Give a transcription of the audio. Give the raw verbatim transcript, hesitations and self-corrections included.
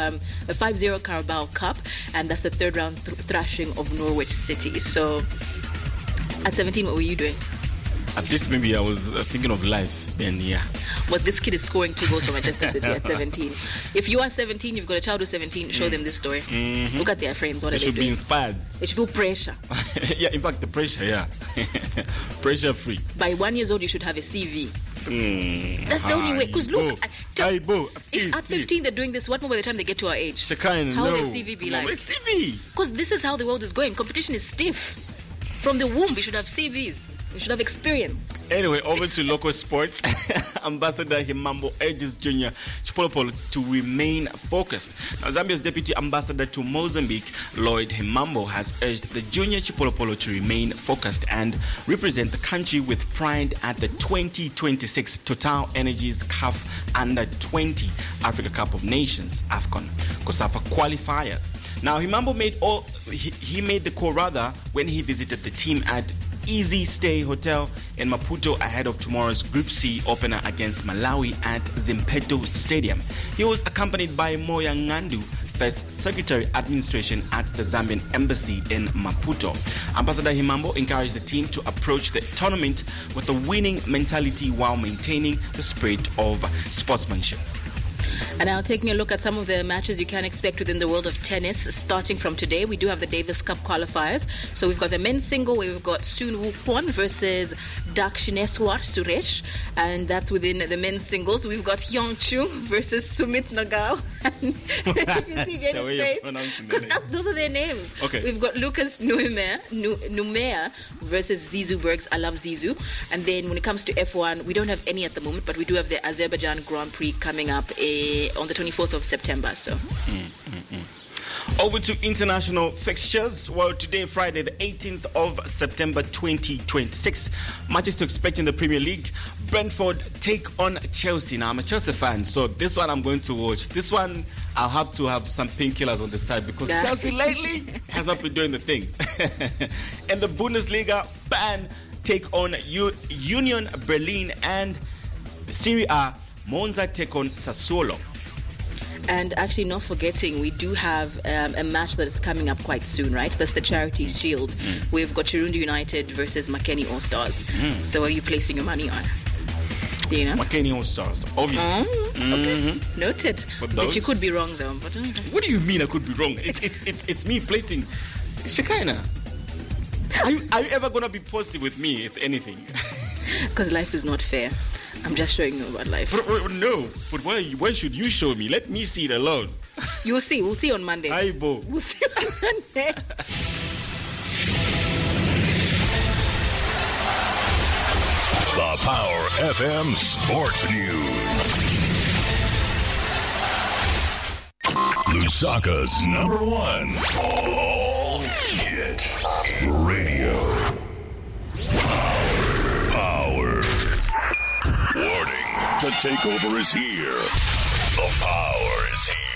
um, a five zero Carabao Cup, and that's the third round th- thrashing of Norwich City. So, at seventeen, what were you doing? At least maybe I was uh, thinking of life then, yeah. But this kid is scoring two goals for Manchester City at seventeen. If you are seventeen, you've got a child who's seventeen, show mm. them this story. Mm-hmm. Look at their friends. What they are they should doing? be inspired. They should feel pressure. Yeah, in fact, the pressure, yeah. Pressure free. By one years old, you should have a C V. Mm. That's the only way. Because look, uh, t- bo, if at fifteen they're doing this, what more by the time they get to our age? Shekina, how no. will their C V be like? C V. Because this is how the world is going. Competition is stiff. From the womb, we should have C Vs. We should have experience. Anyway, over to local sports. Ambassador Himambo urges Junior Chipolopolo to remain focused. Now, Zambia's Deputy Ambassador to Mozambique, Lloyd Himambo, has urged the Junior Chipolopolo to remain focused and represent the country with pride at the twenty twenty-six Total Energies C A F Under twenty Africa Cup of Nations AFCON COSAFA qualifiers. Now, Himambo made all he, he made the call rather when he visited the team at Easy Stay Hotel in Maputo ahead of tomorrow's Group C opener against Malawi at Zimpeto Stadium. He was accompanied by Moya Ngandu, First Secretary Administration at the Zambian Embassy in Maputo. Ambassador Himambo encouraged the team to approach the tournament with a winning mentality while maintaining the spirit of sportsmanship. And now taking a look at some of the matches you can expect within the world of tennis. Starting from today, we do have the Davis Cup qualifiers. So we've got the men's single where we've got Soon Woo Kwon versus Dakshineswar Suresh. And that's within the men's singles. We've got Hyung Chung versus Sumit Nagal. And you can see Jenny's face. Because those are their names. Okay. We've got Lucas Numea, Numea versus Zizou Bergs. I love Zizou. And then when it comes to F one, we don't have any at the moment, but we do have the Azerbaijan Grand Prix coming up uh, on the twenty-fourth of September. So, mm, mm, mm. Over to international fixtures. Well, today, Friday, the eighteenth of September, twenty twenty-six. Matches to expect in the Premier League. Brentford take on Chelsea. Now, I'm a Chelsea fan, so this one I'm going to watch. This one, I'll have to have some painkillers on the side because yeah. Chelsea lately has not been doing the things. In the Bundesliga, Bayern take on U- Union Berlin, and Serie A, Monza take on Sassuolo. And actually, not forgetting, we do have um, a match that is coming up quite soon, right? That's the Charity Shield. Mm. We've got Chirundi United versus Makeni All Stars. Mm. So, are you placing your money on? Do you know? Makeni All Stars, obviously. Mm, okay, mm-hmm. Noted. But you could be wrong, though. But what do you mean I could be wrong? It's it's it's, it's me placing. Shekina, are you, are you ever going to be positive with me, if anything? Because life is not fair. I'm just showing you about life. But, but, no, but why, why should you show me? Let me see it alone. You'll see. We'll see on Monday. Hi, Bo. We'll see on Monday. The Power F M Sports News. Lusaka's number one all hit radio. Power. Power. Warning, the takeover is here. The power is here.